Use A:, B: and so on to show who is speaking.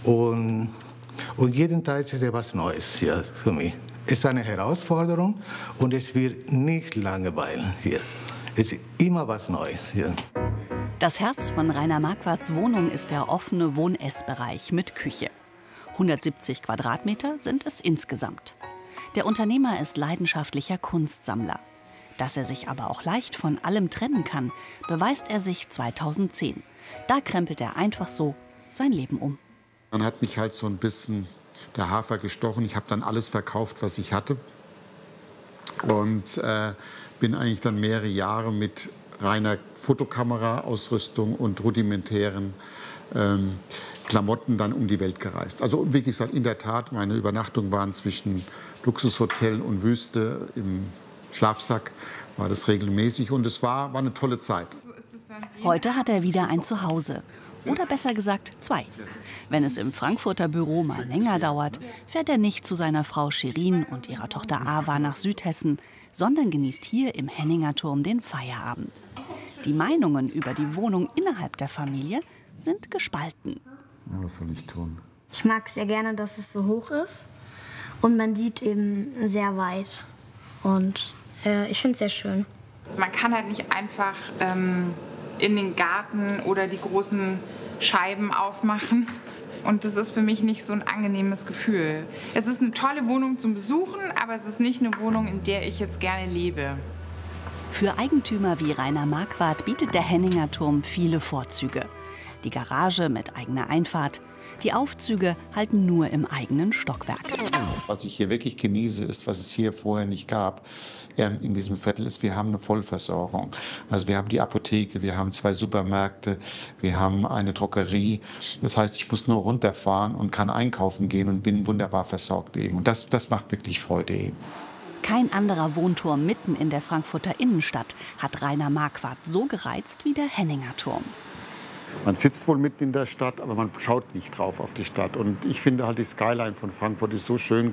A: Und jeden Tag ist es etwas Neues hier für mich. Es ist eine Herausforderung und es wird nicht langweilig hier. Es ist immer was Neues hier.
B: Das Herz von Rainer Marquardts Wohnung ist der offene Wohn-Ess-Bereich mit Küche. 170 Quadratmeter sind es insgesamt. Der Unternehmer ist leidenschaftlicher Kunstsammler. Dass er sich aber auch leicht von allem trennen kann, beweist er sich 2010. Da krempelt er einfach so sein Leben um.
C: Dann hat mich halt so ein bisschen der Hafer gestochen. Ich habe dann alles verkauft, was ich hatte. Und bin eigentlich dann mehrere Jahre mit reiner Fotokamera-Ausrüstung und rudimentären Klamotten dann um die Welt gereist. Also wie gesagt, in der Tat, meine Übernachtungen waren zwischen Luxushotel und Wüste. Im Schlafsack war das regelmäßig und es war eine tolle Zeit.
B: Heute hat er wieder ein Zuhause. Oder besser gesagt 2. Wenn es im Frankfurter Büro mal länger dauert, fährt er nicht zu seiner Frau Shirin und ihrer Tochter Ava nach Südhessen, sondern genießt hier im Henninger Turm den Feierabend. Die Meinungen über die Wohnung innerhalb der Familie sind gespalten.
C: Ja, was soll ich tun?
D: Ich mag sehr gerne, dass es so hoch ist und man sieht eben sehr weit. Und ich finde es sehr schön.
E: Man kann halt nicht einfach in den Garten oder die großen Scheiben aufmachen. Und das ist für mich nicht so ein angenehmes Gefühl. Es ist eine tolle Wohnung zum Besuchen, aber es ist nicht eine Wohnung, in der ich jetzt gerne lebe.
B: Für Eigentümer wie Rainer Marquardt bietet der Henninger Turm viele Vorzüge. Die Garage mit eigener Einfahrt, die Aufzüge halten nur im eigenen Stockwerk.
C: Was ich hier wirklich genieße, ist, was es hier vorher nicht gab in diesem Viertel, ist, wir haben eine Vollversorgung. Also wir haben die Apotheke, wir haben 2 Supermärkte, wir haben eine Drogerie. Das heißt, ich muss nur runterfahren und kann einkaufen gehen und bin wunderbar versorgt eben. Und das macht wirklich Freude eben.
B: Kein anderer Wohnturm mitten in der Frankfurter Innenstadt hat Rainer Marquardt so gereizt wie der Henninger Turm.
C: Man sitzt wohl mitten in der Stadt, aber man schaut nicht drauf auf die Stadt. Und ich finde halt, die Skyline von Frankfurt ist so schön